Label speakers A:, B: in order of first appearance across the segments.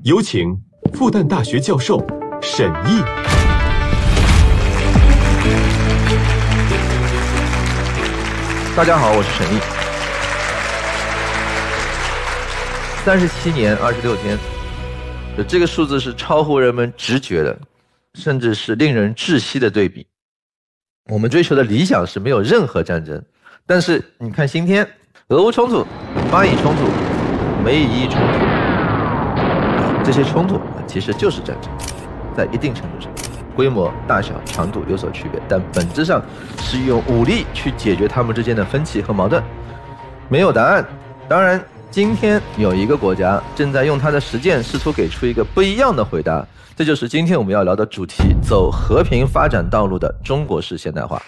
A: 有请复旦大学教授沈毅。
B: 大家好，我是沈毅。37年26天，这个数字是超乎人们直觉的，甚至是令人窒息的对比。我们追求的理想是没有任何战争，但是你看今天，俄乌冲突、巴以冲突、美以伊冲突，这些冲突其实就是战争，在一定程度上，规模、大小、强度有所区别，但本质上是用武力去解决他们之间的分歧和矛盾。没有答案。当然，今天有一个国家正在用它的实践试图给出一个不一样的回答，这就是今天我们要聊的主题：走和平发展道路的中国式现代化。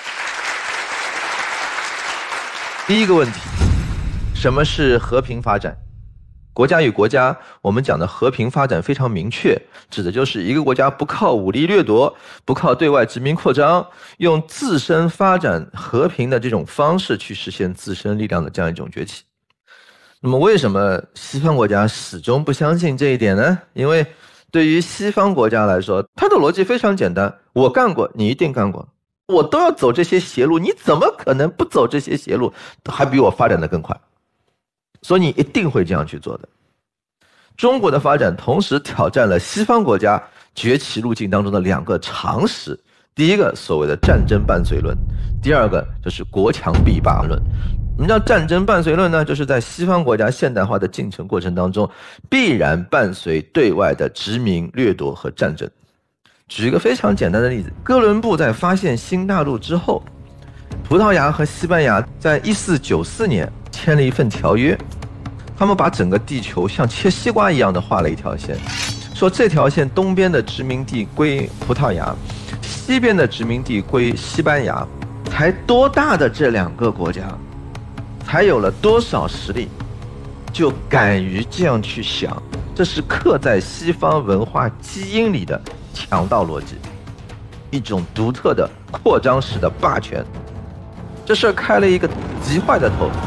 B: 第一个问题，什么是和平发展？国家与国家，我们讲的和平发展非常明确，指的就是一个国家不靠武力掠夺，不靠对外殖民扩张，用自身发展和平的这种方式去实现自身力量的这样一种崛起。那么为什么西方国家始终不相信这一点呢？因为对于西方国家来说，它的逻辑非常简单，我干过，你一定干过，我都要走这些邪路，你怎么可能不走这些邪路，还比我发展得更快，所以你一定会这样去做的。中国的发展同时挑战了西方国家崛起路径当中的两个常识，第一个所谓的战争伴随论，第二个就是国强必霸论。什么叫战争伴随论呢？就是在西方国家现代化的进程过程当中，必然伴随对外的殖民、掠夺和战争。举一个非常简单的例子，哥伦布在发现新大陆之后，葡萄牙和西班牙在1494年签了一份条约，他们把整个地球像切西瓜一样的画了一条线，说这条线东边的殖民地归葡萄牙，西边的殖民地归西班牙。才多大的这两个国家，才有了多少实力，就敢于这样去想，这是刻在西方文化基因里的强盗逻辑，一种独特的扩张式的霸权。这事儿开了一个极坏的头。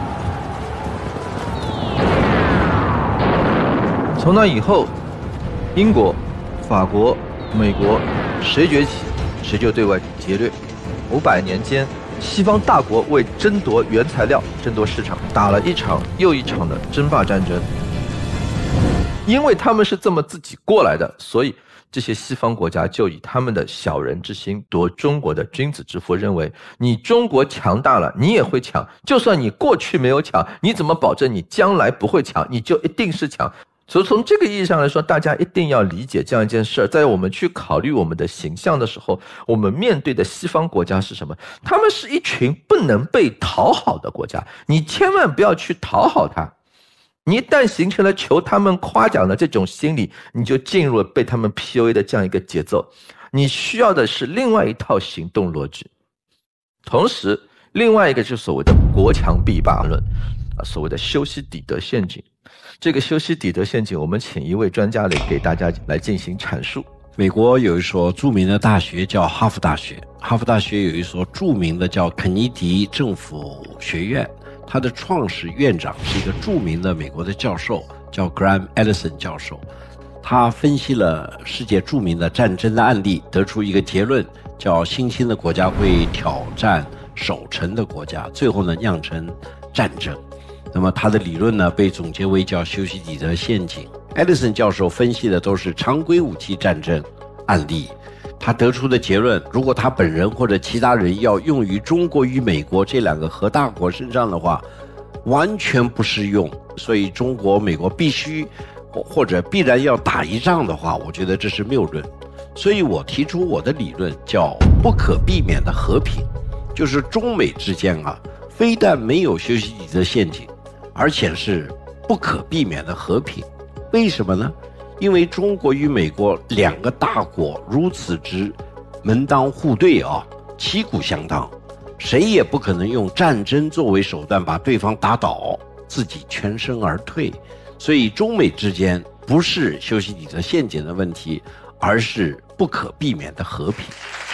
B: 从那以后，英国、法国、美国谁崛起，谁就对外劫掠。500年间，西方大国为争夺原材料、争夺市场，打了一场又一场的争霸战争。因为他们是这么自己过来的，所以这些西方国家就以他们的小人之心夺中国的君子之腹，认为你中国强大了，你也会抢，就算你过去没有抢，你怎么保证你将来不会抢？你就一定是抢。所以从这个意义上来说，大家一定要理解这样一件事，在我们去考虑我们的形象的时候，我们面对的西方国家是什么？他们是一群不能被讨好的国家，你千万不要去讨好他。你一旦形成了求他们夸奖的这种心理，你就进入了被他们 PUA 的这样一个节奏。你需要的是另外一套行动逻辑。同时，另外一个就是所谓的国强必霸论，所谓的修昔底德陷阱。这个修昔底德陷阱，我们请一位专家来给大家来进行阐述。
C: 美国有一所著名的大学叫哈佛大学，哈佛大学有一所著名的叫肯尼迪政府学院，它的创始院长是一个著名的美国的教授，叫 Graham Allison 教授。他分析了世界著名的战争的案例，得出一个结论，叫新兴的国家会挑战守成的国家，最后呢酿成战争。那么他的理论呢被总结为叫修昔底德陷阱。艾利森教授分析的都是常规武器战争案例，他得出的结论，如果他本人或者其他人要用于中国与美国这两个核大国身上的话，完全不适用。所以中国美国必须或者必然要打一仗的话，我觉得这是谬论。所以我提出我的理论叫不可避免的和平，就是中美之间非但没有修昔底德陷阱，而且是不可避免的和平。为什么呢？因为中国与美国两个大国如此之门当户对旗鼓相当，谁也不可能用战争作为手段把对方打倒，自己全身而退。所以中美之间不是修昔底德陷阱的问题，而是不可避免的和平。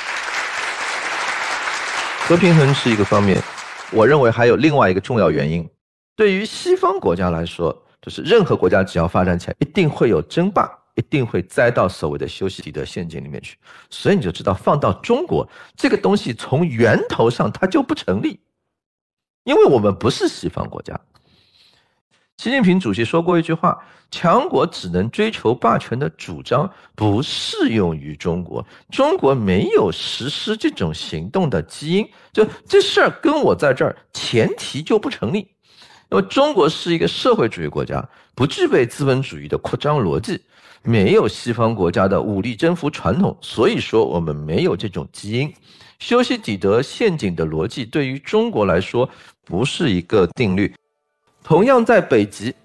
B: 和平衡是一个方面，我认为还有另外一个重要原因。对于西方国家来说， 就是任何国家只要发展起来，一定会有争霸，一定会栽到所谓的修昔底德陷阱里面去。所以你就知道，放到中国这个东西从源头上它就不成立，因为我们不是西方国家。习近平主席说过一句话，强国只能追求霸权的主张不适用于中国，中国没有实施这种行动的基因，就这事儿跟我在这儿前提就不成立。因为中国是一个社会主义国家，不具备资本主义的扩张逻辑，没有西方国家的武力征服传统，所以说我们没有这种基因。修昔底德陷阱的逻辑对于中国来说不是一个定律。同样在北极，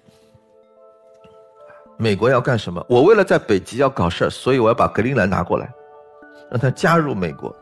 B: 美国要干什么？我为了在北极要搞事儿，所以我要把格陵兰拿过来，让它加入美国。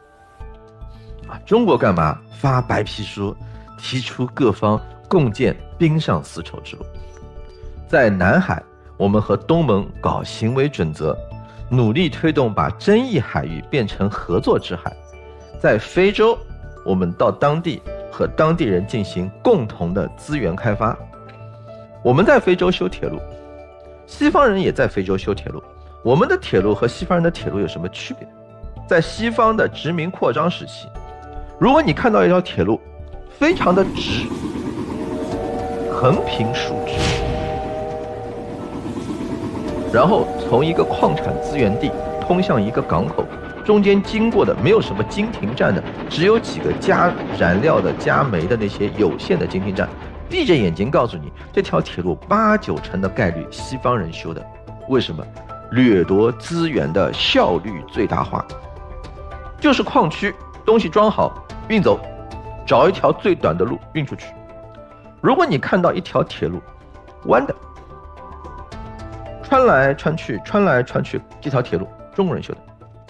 B: 中国干嘛？发白皮书，提出各方共建冰上丝绸之路。在南海，我们和东盟搞行为准则，努力推动把争议海域变成合作之海。在非洲，我们到当地和当地人进行共同的资源开发。我们在非洲修铁路，西方人也在非洲修铁路。我们的铁路和西方人的铁路有什么区别？在西方的殖民扩张时期，如果你看到一条铁路非常的直，横平竖直，然后从一个矿产资源地通向一个港口，中间经过的没有什么经停站的，只有几个加燃料的加煤的那些有限的经停站，闭着眼睛告诉你这条铁路8、9成的概率西方人修的。为什么？掠夺资源的效率最大化，就是矿区东西装好运走，找一条最短的路运出去。如果你看到一条铁路弯的，穿来穿去穿来穿去，这条铁路中国人修的。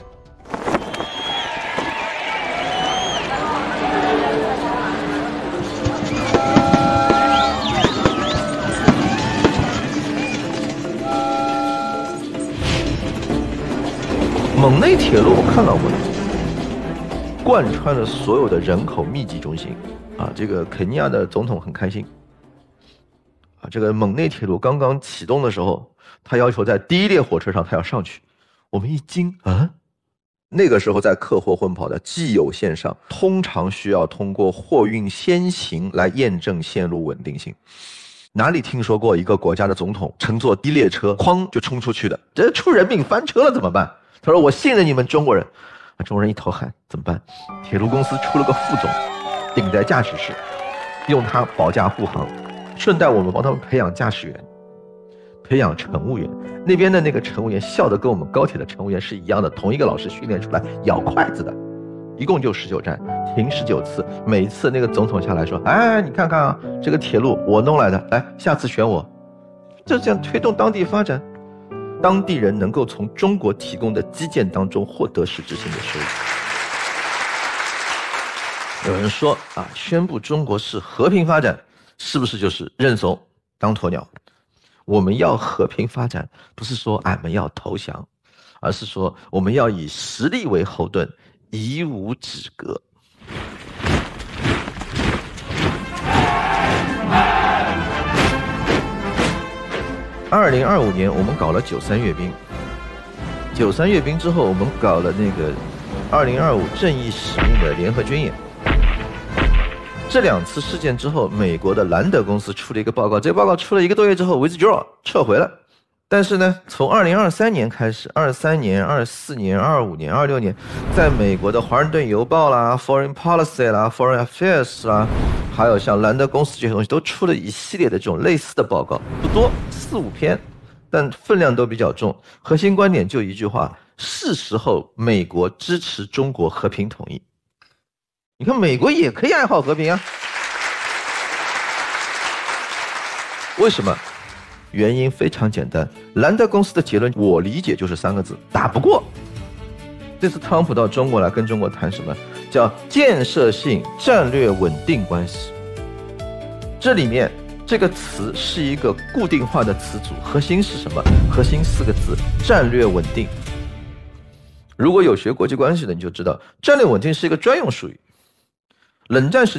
B: 蒙内铁路我看到过的，贯穿了所有的人口密集中心啊，这个肯尼亚的总统很开心啊。这个蒙内铁路刚刚启动的时候，他要求在第一列火车上他要上去，我们一惊啊，那个时候在客货混跑的既有线上，通常需要通过货运先行来验证线路稳定性。哪里听说过一个国家的总统乘坐第一列车哐就冲出去的？这出人命翻车了怎么办？他说我信任你们中国人。中国人一头汗，怎么办？铁路公司出了个副总，顶在驾驶室，用他保驾护航，顺带我们帮他们培养驾驶员，培养乘务员。那边的那个乘务员笑得跟我们高铁的乘务员是一样的，同一个老师训练出来咬筷子的，一共就19站，停19次，每一次那个总统下来说，哎，你看看啊，这个铁路我弄来的，来，下次选我。就这样推动当地发展，当地人能够从中国提供的基建当中获得实质性的收益。有人说啊，宣布中国是和平发展，是不是就是认怂当鸵鸟？我们要和平发展，不是说俺们要投降，而是说我们要以实力为后盾，以武止戈。2025年我们搞了93阅兵，93阅兵之后我们搞了那个2025正义使命的联合军演。这2次事件之后，美国的兰德公司出了一个报告，这个报告出了1个多月之后 withdraw 撤回了。但是呢，从2023年开始，23年、24年、25年、26年，在美国的华盛顿邮报啦、Foreign Policy 啦、Foreign Affairs 啦，还有像兰德公司这些东西，都出了一系列的这种类似的报告，不多，4、5篇，但分量都比较重。核心观点就一句话：是时候美国支持中国和平统一。你看，美国也可以爱好和平啊。为什么？原因非常简单，兰德公司的结论我理解就是3个字：打不过。这次特朗普到中国来跟中国谈什么？叫建设性战略稳定关系。这里面这个词是一个固定化的词组，核心是什么？核心4个字：战略稳定。如果有学国际关系的，你就知道战略稳定是一个专用术语。冷战时